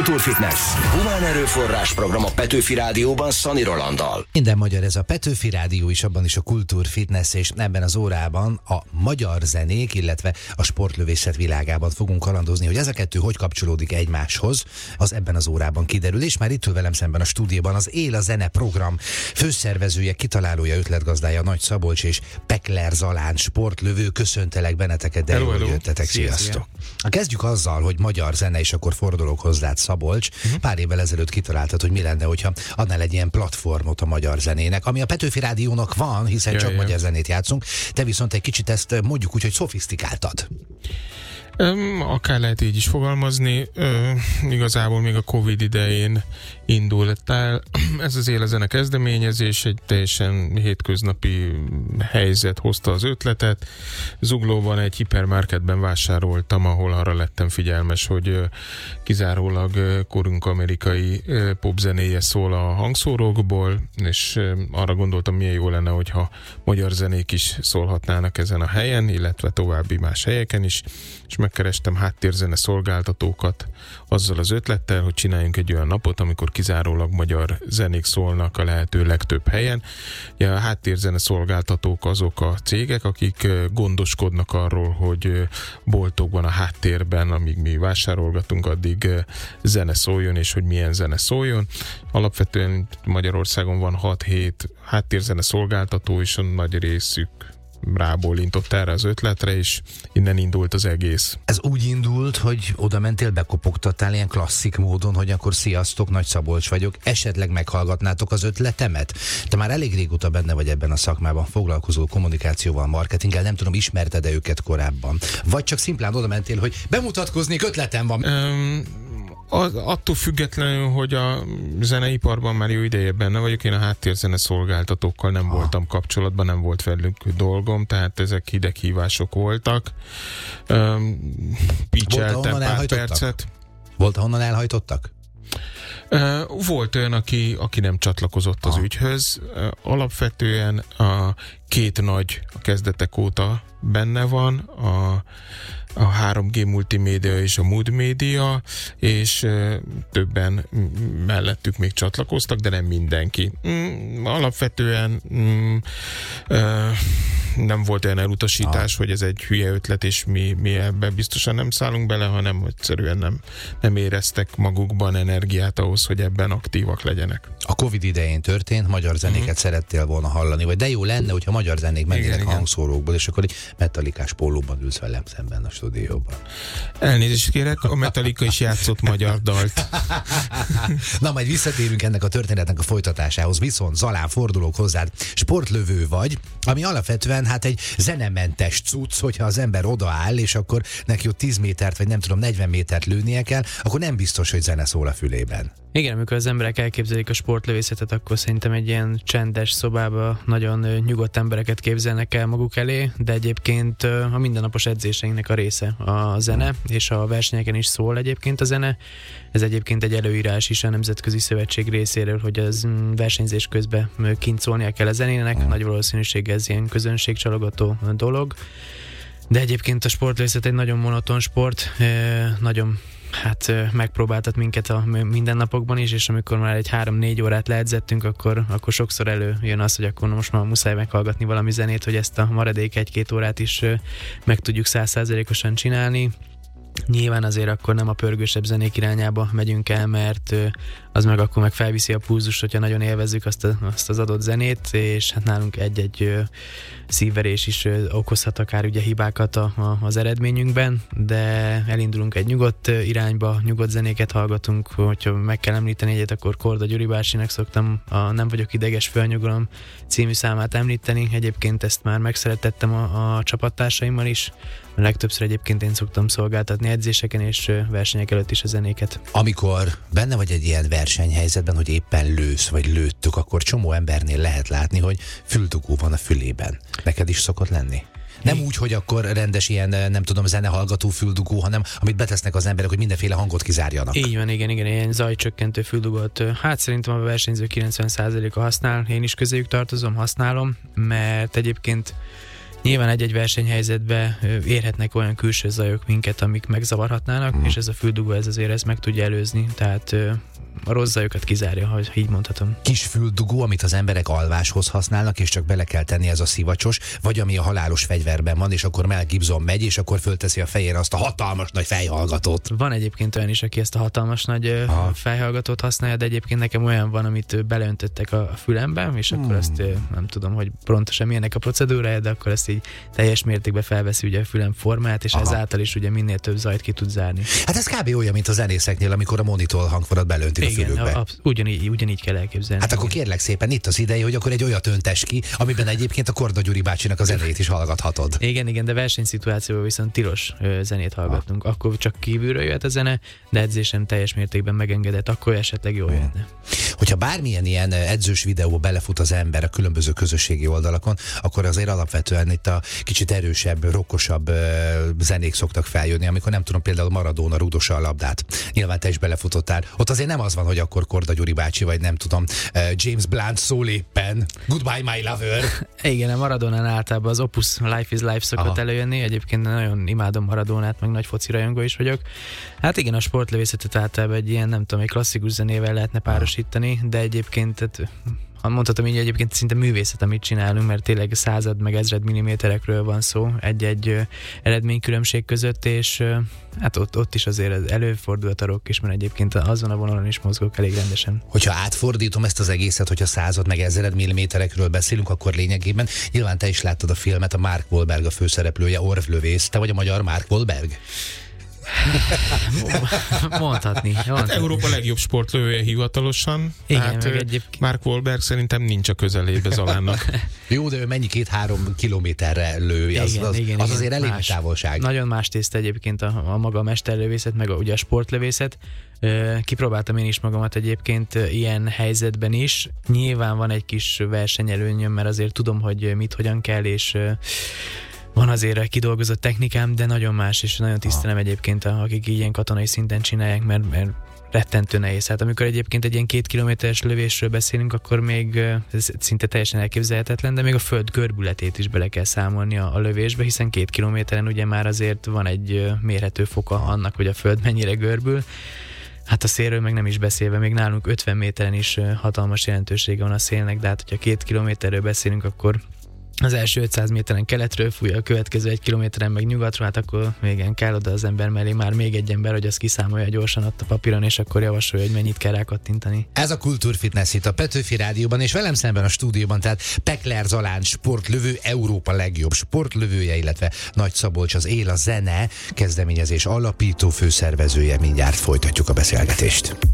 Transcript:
Kultúrfitness. Humán erőforrás program a Petőfi Rádióban Szani Rolanddal. Minden magyar, ez a Petőfi Rádió is, abban is a Kultúrfitness, és ebben az órában a magyar zenék, illetve a sportlövészet világában fogunk kalandozni, hogy ez a kettő hogy kapcsolódik egymáshoz, az ebben az órában kiderül, és már itt ül velem szemben a stúdióban az Él a Zene program főszervezője, kitalálója, ötletgazdája Nagy Szabolcs és Pekler Zalán sportlövő. Köszöntelek benneteket, de jól jöttetek, sziasztok! Kezdjük azzal, hogy magyar zene, és akkor fordulok hozzád, Szabolcs. Pár évvel ezelőtt kitaláltad, hogy mi lenne, hogyha adnál egy ilyen platformot a magyar zenének, ami a Petőfi Rádiónak van, hiszen csak magyar zenét játszunk, te viszont egy kicsit ezt mondjuk úgy, hogy szofisztikáltad. Akár lehet így is fogalmazni. Igazából még a Covid idején indult el ez az Él a Zene kezdeményezés, egy teljesen hétköznapi helyzet hozta az ötletet. Zuglóban egy hipermarketben vásároltam, ahol arra lettem figyelmes, hogy kizárólag korunk amerikai popzenéje szól a hangszórókból, és arra gondoltam, milyen jó lenne, hogyha magyar zenék is szólhatnának ezen a helyen, illetve további más helyeken is, és megkerestem háttérzene szolgáltatókat azzal az ötlettel, hogy csináljunk egy olyan napot, amikor kizárólag magyar zenék szólnak a lehető legtöbb helyen. Ja, a háttérzene szolgáltatók azok a cégek, akik gondoskodnak arról, hogy boltokban a háttérben, amíg mi vásárolgatunk, addig zene szóljon, és hogy milyen zene szóljon. Alapvetően Magyarországon van 6-7 háttérzene szolgáltató, és a nagy részük rábólintott erre az ötletre, és innen indult az egész. Ez úgy indult, hogy oda mentél, bekopogtattál ilyen klasszik módon, hogy akkor sziasztok, Nagy Szabolcs vagyok, esetleg meghallgatnátok az ötletemet? Te már elég régóta benne vagy ebben a szakmában, foglalkozol kommunikációval, marketinggel, nem tudom, ismerted-e őket korábban? Vagy csak szimplán oda mentél, hogy bemutatkoznék, ötletem van? Attól függetlenül, hogy a zeneiparban már jó ideje benne vagyok, én a háttérzene szolgáltatókkal nem voltam kapcsolatban, nem volt velük dolgom, tehát ezek hideghívások voltak. Pitcheltem pár percet. Volt, ahonnan elhajtottak? Volt olyan, aki nem csatlakozott az ügyhöz. Alapvetően a két nagy a kezdetek óta benne van, a 3G Multimédia és a Mood Media, és többen mellettük még csatlakoztak, de nem mindenki. Alapvetően nem volt olyan elutasítás, hogy ez egy hülye ötlet, és mi ebben biztosan nem szállunk bele, hanem egyszerűen nem éreztek magukban energiát ahhoz, hogy ebben aktívak legyenek. A Covid idején történt, magyar zenéket szerettél volna hallani, vagy de jó lenne, hogyha magyar zenék mennének hangszórókból, és akkor egy metalikás pólóban ülsz velem szemben a stúdióban. Elnézést kérek, a Metallica is játszott magyar dalt. Na, majd visszatérünk ennek a történetnek a folytatásához, viszont Zalán, fordulok hozzád, sportlövő vagy, ami alapvetően hát egy zenementes cucc, hogyha az ember odaáll, és akkor neki ott 10 métert, vagy nem tudom, 40 métert lőnie kell, akkor nem biztos, hogy zene szól a fülében. Igen, amikor az emberek elképzelik a sportlövészetet, akkor szerintem egy ilyen csendes szobába nagyon nyugodt embereket képzelnek el maguk elé, de egyébként a mindennapos edzéseinknek a része a zene, és a versenyeken is szól egyébként a zene. Ez egyébként egy előírás is a Nemzetközi Szövetség részéről, hogy az versenyzés közben kint szólnia kell a zenének, nagy valószínűséggel ez ilyen közönségcsalogató dolog. De egyébként a sportlészet egy nagyon monoton sport, nagyon megpróbáltat minket a mindennapokban is, és amikor már egy 3-4 órát leedzettünk, akkor sokszor előjön az, hogy akkor most már muszáj meghallgatni valami zenét, hogy ezt a maradék 1-2 órát is meg tudjuk 100%-osan csinálni. Nyilván azért akkor nem a pörgősebb zenék irányába megyünk el, mert az meg akkor meg felviszi a pulzust, hogyha nagyon élvezzük azt az adott zenét, és hát nálunk egy-egy szívverés is okozhat akár ugye hibákat az eredményünkben, de elindulunk egy nyugodt irányba, nyugodt zenéket hallgatunk, hogyha meg kell említeni egyet, akkor Korda Gyuri bácsinak szoktam a Nem vagyok ideges, fölnyugalom című számát említeni, egyébként ezt már megszerettettem a csapattársaimmal is, a legtöbbször egyébként én szoktam szolgáltatni edzéseken és versenyek előtt is a zenéket. Amikor benne vagy egy ilyen versenyhelyzetben, hogy éppen lősz, vagy lőttök, akkor csomó embernél lehet látni, hogy füldugó van a fülében. Neked is szokott lenni? Nem úgy, hogy akkor rendes ilyen, nem tudom, zenehallgató füldugó, hanem amit betesznek az emberek, hogy mindenféle hangot kizárjanak. Így van, igen, ilyen zajcsökkentő füldugót. Hát szerintem a versenyző 90%-a használ, én is közéjük tartozom, használom, mert egyébként Nyilván egy-egy versenyhelyzetben érhetnek olyan külső zajok minket, amik megzavarhatnának, és ez a füldugó ez meg tudja előzni, tehát a rossz zajokat kizárja, ha így mondhatom. Kis füldugó, amit az emberek alváshoz használnak, és csak bele kell tenni, ez a szivacsos, vagy ami a halálos fegyverben van, és akkor Mel Gibson megy, és akkor fölteszi a fejére azt a hatalmas nagy fejhallgatót. Van egyébként olyan is, aki ezt a hatalmas nagy fejhallgatót használja, de egyébként nekem olyan van, amit beleöntöttek a fülembe, és akkor azt nem tudom, hogy pontosan milyenek a procedúrája, de akkor ezt így teljes mértékben felveszi ugye a fülem formát, és ezáltal is ugye minél több zajt ki tud zárni. Hát ez kb. Olyan, mint a zenészeknél, amikor a monitor hangforrat belöntik a fülükbe. Ugyanígy kell elképzelni. Hát akkor kérlek szépen, itt az ideje, hogy akkor egy olyat öntes ki, amiben egyébként a Korda Gyuri bácsinak a zenét is hallgathatod. Igen, de versenyszituációban viszont tilos zenét hallgatnunk. Akkor csak kívülről jöhet a zene, de edzésen teljes mértékben megengedett, akkor esetleg jól jöhetne. Hogyha bármilyen ilyen edzős videóba belefut az ember a különböző közösségi oldalakon, akkor azért alapvetően itt a kicsit erősebb, rockosabb zenék szoktak feljönni, amikor nem tudom, például Maradona rúdossa a labdát. Nyilván te is belefutottál. Ott azért nem az van, hogy akkor Korda Gyuri bácsi, vagy nem tudom, James Blunt szól éppen Goodbye My Lover. Igen, a Maradonán általában az Opus Life is Life szokott előjönni. Egyébként nagyon imádom Maradonát, meg nagy foci rajongó is vagyok. Hát igen, a sportlövészetet általában egy ilyen, nem tudom, egy klasszikus zenével lehetne párosítani, de egyébként mondhatom így, egyébként szinte művészet, amit csinálunk, mert tényleg 100 meg 1000 milliméterekről van szó egy-egy eredménykülönbség között, és hát ott is azért előfordulhat a rock is, mert egyébként azon a vonalon is mozgok elég rendesen. Hogyha átfordítom ezt az egészet, hogyha 100 meg 1000 milliméterekről beszélünk, akkor lényegében nyilván te is láttad a filmet, a Mark Wahlberg a főszereplője, orvlövész. Te vagy a magyar Mark Wahlberg? Mondhatni. Hát Európa legjobb sportlövője hivatalosan. Igen, hát Mark Wahlberg szerintem nincs a közelébe Zalánnak. Jó, de ő mennyi 2-3 kilométerre lő? Az azért elég távolság. Nagyon más tészta egyébként a maga a mesterlövészet, meg ugye a sportlövészet. Kipróbáltam én is magamat egyébként ilyen helyzetben is. Nyilván van egy kis versenyelőnyöm, mert azért tudom, hogy mit, hogyan kell, és van azért kidolgozott technikám, de nagyon más, és nagyon tisztelem egyébként, akik ilyen katonai szinten csinálják, mert rettentő nehéz. Hát amikor egyébként egy ilyen 2 kilométeres lövésről beszélünk, akkor még ez szinte teljesen elképzelhetetlen, de még a föld görbületét is bele kell számolni a lövésbe, hiszen 2 kilométeren ugye már azért van egy mérhető foka annak, hogy a föld mennyire görbül. Hát a szélről meg nem is beszélve, még nálunk 50 méteren is hatalmas jelentősége van a szélnek, de hát hogyha 2 kilométerről beszélünk, akkor az első 500 méteren keletről fúj, a következő 1 kilométeren meg nyugatról, hát akkor igen, kell oda az ember mellé már még egy ember, hogy azt kiszámolja gyorsan ott a papíron, és akkor javasolja, hogy mennyit kell rákattintani. Ez a Kultúrfitness itt a Petőfi Rádióban, és velem szemben a stúdióban, tehát Pekler Zalán sportlövő, Európa legjobb sportlövője, illetve Nagy Szabolcs, az Él a Zene kezdeményezés alapító főszervezője. Mindjárt folytatjuk a beszélgetést.